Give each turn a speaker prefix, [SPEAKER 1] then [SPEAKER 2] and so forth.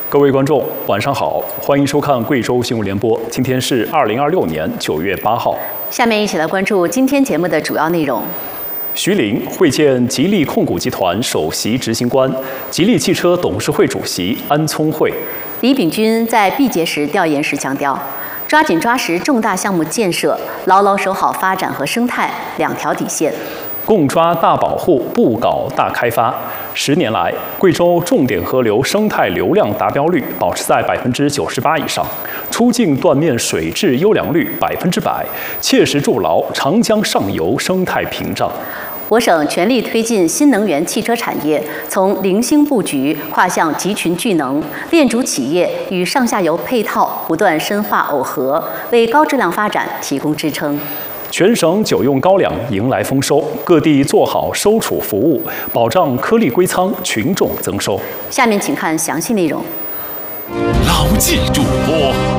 [SPEAKER 1] 各位观众，晚上好，欢迎收看贵州新闻联播。今天是2026年9月8号。
[SPEAKER 2] 下面一起来关注今天节目的主要内容。
[SPEAKER 1] 徐凌会见吉利控股集团首席执行官、吉利汽车董事会主席安聪慧。
[SPEAKER 2] 李秉钧在毕节时调研时强调，抓紧抓实重大项目建设，牢牢守好发展和生态两条底线。
[SPEAKER 1] 共抓大保护，不搞大开发。10年来，贵州重点河流生态流量达标率保持在98%以上，出境断面水质优良率100%，切实筑牢长江上游生态屏障。
[SPEAKER 2] 我省全力推进新能源汽车产业从零星布局跨向集群聚能，链主企业与上下游配套不断深化耦合，为高质量发展提供支撑。
[SPEAKER 1] 全省9用高粱迎来丰收，各地做好收储服务，保障颗粒归仓，群众增收。
[SPEAKER 2] 下面请看详细内容。
[SPEAKER 3] 牢记主播。